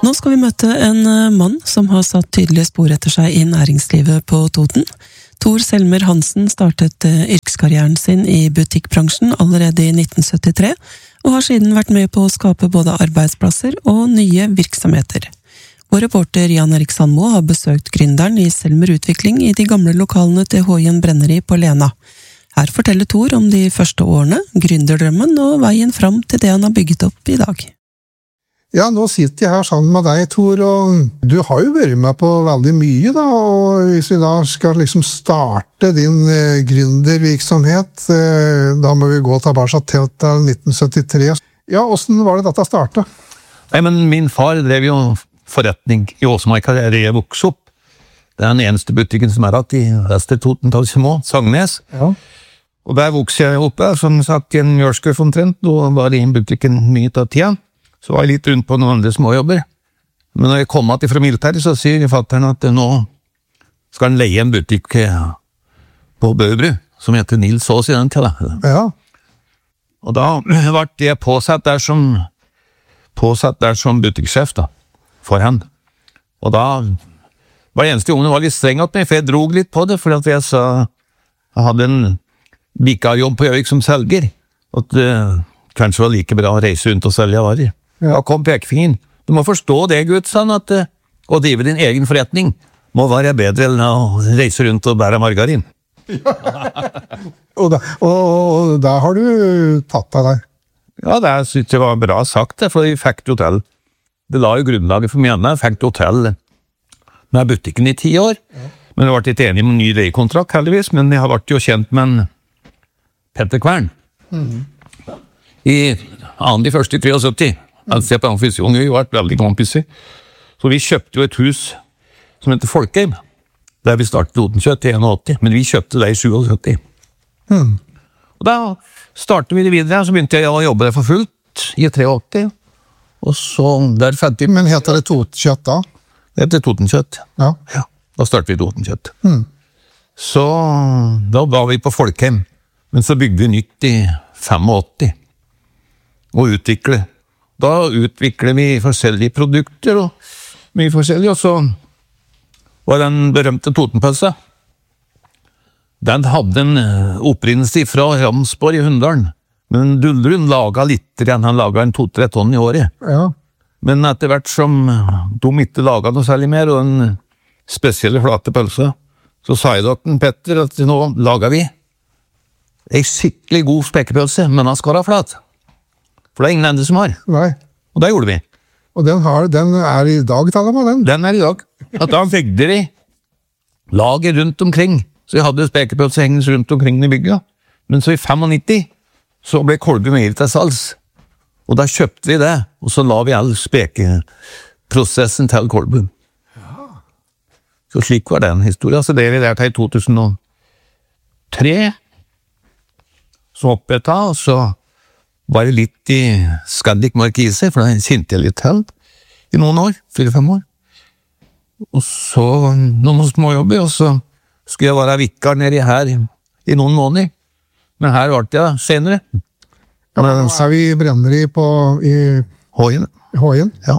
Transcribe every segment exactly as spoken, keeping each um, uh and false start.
Nå skal vi møte en mann som har satt tydelige spor etter seg i næringslivet på Toten. Tor Selmer Hansen startet yrkeskarrieren sin i butikkbransjen allerede i nitten syttitre, og har siden vært med på å skape både arbeidsplasser og nye virksomheter. Vår reporter Jan Erik Sandmo har besøkt gründeren i Selmer Utvikling i de gamle lokalene til Hoien Brenneri på Lena. Her forteller Tor om de første årene, gründerdrømmen og veien fram til det han har bygget opp i dag. Ja, nå sitter jeg her sammen med deg, Tor, og du har jo vært med på veldig mye, da, og hvis vi da skal liksom starte din eh, gründervirksomhet, eh, da må vi gå tilbake til, til nitten syttitre. Ja, hvordan var det dette startet? Nei, men min far drev jo forretning i Åsmarka, der jeg vokste opp. Det er den eneste butikken som er hatt i Vester Toten, Talsimo, Sagnes. Ja. Og der vokste jeg oppe, som sagt, en mjølskøf omtrent, og var i butikken mye av tida. Så var jeg litt rundt på noen andre småjobber. Men når jeg kom til fra militæret, så sier fatteren at nå skal han leie en butikk på Bøbru, som heter Nils Aas i den tida. Ja. Og da ble jeg påsatt der som, påsatt der som butikksjef da, for han. Og da var det eneste gangen var litt strengt med, for jeg drog litt på det, for at jeg sa, jeg hadde en vikarjobb på Gjøvik som selger, at det kanskje var like bra å reise rundt og selge varer. Ja, kom pekefingeren. Du må forstå det, Gud, sånn at uh, å drive din egen forretning må være bedre enn å reise rundt og bære margarin. Ja. og, da, og, og da har du tatt av deg. Ja, det synes jeg var bra sagt, det, for jeg fikk det hotell. Det la jo grunnlaget for meg, jeg fikk det hotell med butikken i ti år. Ja. Men jeg ble ikke enig med en ny leiekontrakt, heldigvis, men jeg har vært jo kjent med en Petter Kvern. Mhm. I annen de første i syttitre. Altså jeg på amfisjon, vi har vært veldig kompiser. Så vi kjøpte jo et hus som heter Folkeheim, der vi startet Totenkjøtt i åtti, men vi kjøpte det i sytti. Hmm. Og da startet vi det videre, så begynte jeg å jobbe der for fullt i åtti. Og så der fant vi... Men heter det Totenkjøtt da? Det heter Totenkjøtt. Ja. Ja, da startet vi Totenkjøtt. Hmm. Så da var vi på Folkeheim, men så bygde vi nytt i åttifem. Og utvikle. Da utvikler vi forskjellige produkter og mye forskjellig, og så var den berømte Totenpølsa. Den hadde en opprinnelse fra Ramsborg i Hunndalen, men Dullrun laget litt igjen, han laget en to-tre tonn i året. Ja. Men etter hvert som de ikke laget noe særlig mer, og den spesielle flate pølsa, så sa jeg til Petter at nå lager vi en skikkelig god spekepølse, men den skal være flat. For det er ingen andre som har. Nei. Og det gjorde vi. Og den, har, den er i dag, taler man den? Den er i dag. At da vegde vi laget rundt omkring. Så jeg hadde spekepølse hengende rundt omkring i bygget. Men så i nittifem så ble Kolbu Meier til salgs. Og da kjøpte vi det, og så la vi all spekeprosessen til Kolbu. Ja. Så slik var den historien. Så det vi der til i to tusen og tre. Så oppe et av, og så var det litt i Scandic Markise, for da kjente jeg litt til i noen år, fire-fem år. Og så noen små jobber, og så skulle jeg være vikar nede her i, i noen måneder. Men her var det jeg senere. Ja, men så er vi Brenneri på i Hoien. Hoien? Ja.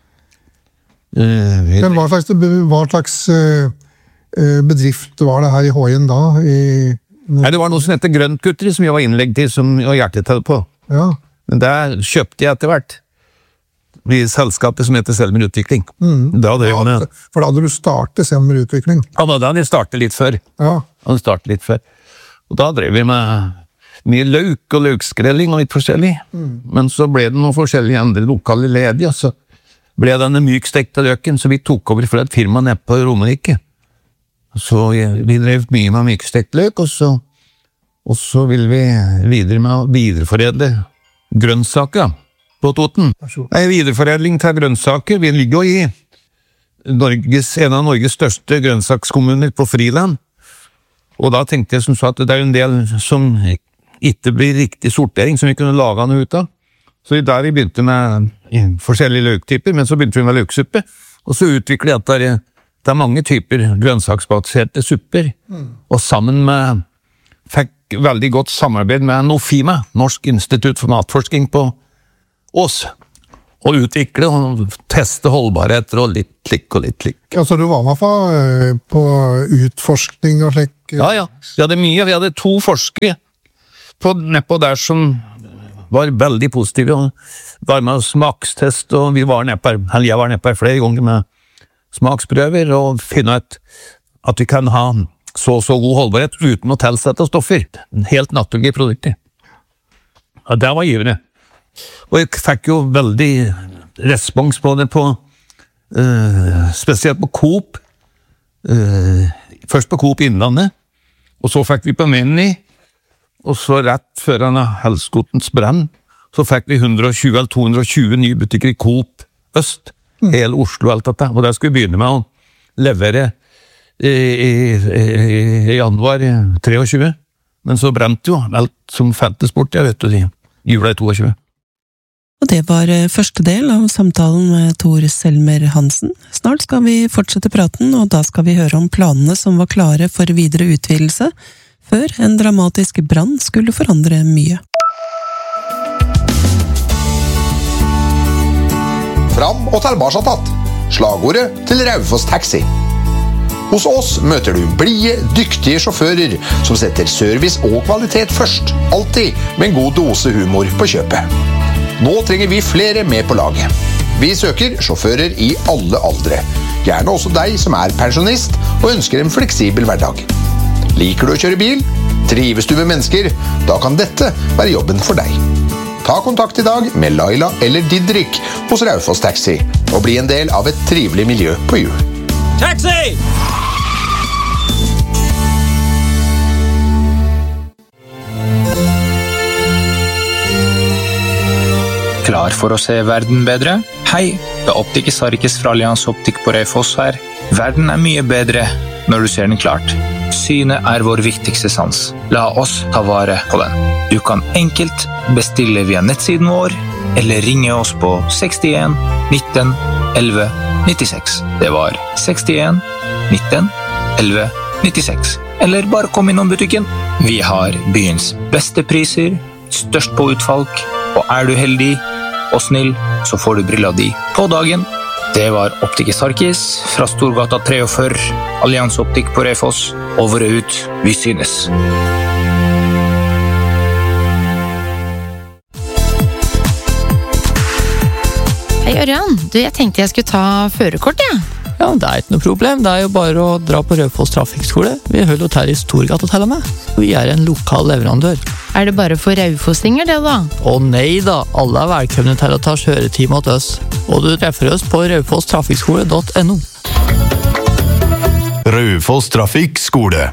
Uh, men hva slags, hva slags uh, bedrift var det her i Hoien da? I, Nei, det var noe som heter Grøntkutteri, som jeg var innlegg til, som jeg var hjertetall på. Ja. Men der kjøpte jeg etter hvert i selskapet som heter Selmer Utvikling. Mm. Da hadde jeg, ja, for da hadde du startet Selmer Utvikling? Ja, da hadde jeg startet litt før. Ja. Han startet litt før. Og da drev vi med mye løk og løkskrelling og litt forskjellig. Mm. Men så ble det noen forskjellige andre lokale ledige, og så ble denne mykstekte løken, så vi tok over fra et firma nede på Romerike. Så vi drev mye med mykstekt løk, og så Og så vil vi videre med å videreforedle grønnsaker på Toten. Nei, videreforedling til grønnsaker. Vi ligger jo i Norges, en av Norges største grønnsakskommuner på Friland. Og da tenkte jeg som så at det er en del som ikke blir riktig sortering, som vi kunne lage noe ut av. Så der vi begynte med forskjellige løktyper, men så begynte vi med løksuppe. Og så utviklet jeg at det er, det er mange typer grønnsaksbaserte supper. Mm. Og sammen med fikk veldig godt samarbeid med Nofima, Norsk institutt for matforskning på Ås. og utvikle og teste holdbarheter og litt klikk og litt klikk. Ja, så du var med på, på utforskning og slik? Ja, ja. Vi hadde mye. Vi hadde to forskere på, nedpå der som var veldig positive og var med smakstest, og vi var nedpå, eller jeg var nedpå flere ganger med smaksprøver og finne ut at vi kan ha så så god holdbarhet uten å tilsette stoffer. Helt naturlige produkter. Ja, det var givende. Og jeg fikk jo veldig respons på det på, uh, spesielt på Coop. Uh, først på Coop Innlandet, og så fikk vi på Meny, og så rett før han har Helskotens brann, så fikk vi hundre og tjue eller to hundre og tjue nye butikker i Coop Øst, mm. hele Oslo og alt dette, og der skulle vi begynne med å levere i, i, i, i januar treogtjue, men så brente jo alt som fantes bort, jeg vet du, i jula i toogtjue. Og det var første del av samtalen med Tor Selmer Hansen. Snart skal vi fortsette praten, og da skal vi høre om planene som var klare for videre utvidelse, før en dramatisk brann skulle forandre mye. Fram og tilbake tatt. Slagordet til Raufoss Taxi. Hos oss møter du blide, dyktige sjåfører som setter service og kvalitet først, alltid med en god dose humor på kjøpet. Nå trenger vi flere med på laget. Vi søker sjåfører i alle aldre, gjerne også deg som er pensjonist og ønsker en fleksibel hverdag. Liker du å kjøre bil? Trives du med mennesker? Da kan dette være jobben for deg. Ta kontakt i dag med Laila eller Didrik hos Raufoss Taxi, og bli en del av et trivelig miljø på hjul. Taxi! Klar for å se verden bedre? Hei, det er Optiker Sarkis fra Allianz Optik på Raufoss her. Verden er mye bedre når du ser den klart. Synet er vår viktigste sans. La oss ta vare på den. Du kan enkelt bestille via nettsiden vår, eller ringe oss på sekstien nitten elleve nittiseks. Det var sekstien nitten elleve nittiseks. Eller bare kom innom butikken. Vi har byens beste priser, størst på utvalg, og er du heldig og snill, så får du brilla di på dagen. Det var Optiker Sarkis fra Storgata treogfyrre, Allianz Optik på Raufoss. Over og ut, vi synes. Hei Ørjan, du, jeg tenkte jeg skulle ta førerkort, ja. Ja, det er ikke noe problem. Det er jo bare å dra på Raufoss Trafikkskole. Vi holder til i Storgata til og med. Vi er en lokal leverandør. Er det bare for Raufossinger det da? Å nei da, alle er velkomne til å ta kjøretime til oss. Og du treffer oss på raufoss trafikkskole punktum no. Raufoss Trafikkskole.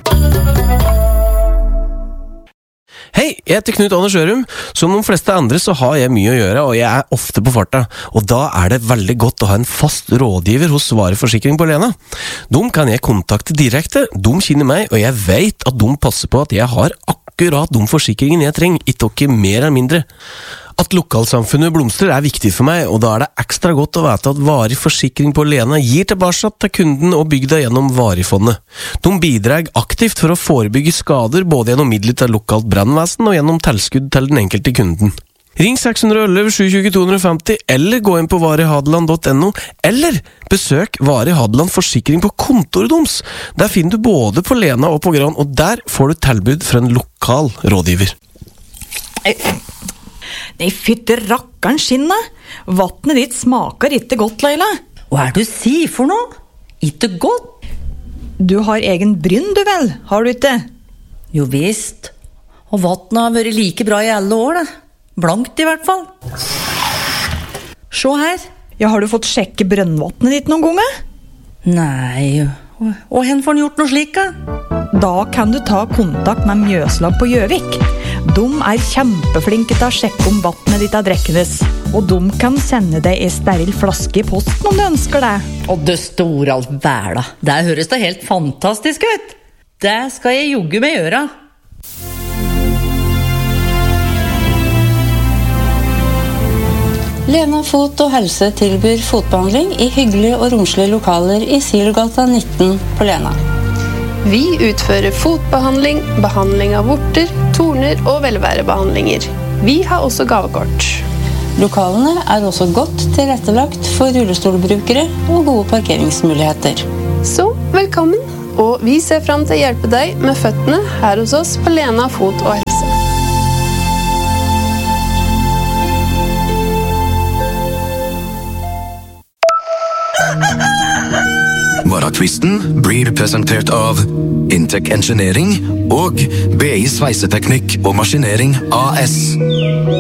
Hei, jeg heter Knut Anders Ørum. Som de fleste andre så har jeg mye å gjøre, og jeg er ofte på farta. Og da er det veldig godt å ha en fast rådgiver hos Vareforsikring på Lena. De kan jeg kontakte direkte, de kjenner meg, og jeg vet at de passer på at jeg har akkurat de forsikringen jeg trenger, ikke mer eller mindre. At lokalsamfunnet blomstrer er viktig for meg, og da er det ekstra godt å vite at Varig Forsikring på Lena gir tilbake til kunden og bygda gjennom Varifondet. De bidrar aktivt for å forebygge skader både gjennom midler til lokalt brannvesen og gjennom tilskudd til den enkelte kunden. Ring seks ett ett sju to to to fem null, eller gå inn på varihadeland punktum no, eller besøk Vari Hadeland Forsikring på kontoret deres. Der finner du både på Lena og på Gran, og der får du tilbud fra en lokal rådgiver. Nei, fytte rakkeren skinne. Vattnet ditt smaker ikke godt, Leila. Hva er det du sier for noe? Ikke godt? Du har egen brynn, du vel, har du ikke? Jo visst. Og vattnet har vært like bra i alle år, det. Blankt i hvert fall. Se her. Ja, har du fått sjekke brønnvattnet ditt noen ganger? Nei, og hen får han gjort noe slik, da? Da kan du ta kontakt med Mjøslag på Gjøvik. De er kjempeflinke til å sjekke om vattnet ditt er drekkenes, og de kan sende deg en steril flaske i posten om du ønsker det. Og det store alt væla. Det høres da helt fantastisk ut. Det skal jeg jogge med gjøre. Lena Fot og Helse tilbyr fotbehandling i hyggelige og romslige lokaler i Silgata nitten på Lena. Vi utfører fotbehandling, behandling av vorter, torner og velværebehandlinger. Vi har også gavekort. Lokalene er også godt tilrettelagt for rullestolbrukere og gode parkeringsmuligheter. Så velkommen, og vi ser frem til å hjelpe deg med føttene her hos oss på Lena Fot og Helse. Morgentvisten blir presentert av Intec Engineering og B I Sveiseteknikk og Maskinering A S.